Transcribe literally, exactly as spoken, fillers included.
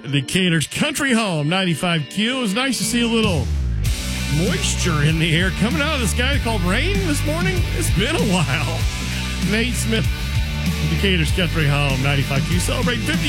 Decatur's Country Home, ninety-five Q. It was nice to see a little moisture in the air coming out of the sky called rain this morning. It's been a while. Nate Smith, Decatur's Country Home, ninety-five Q. Celebrate fifty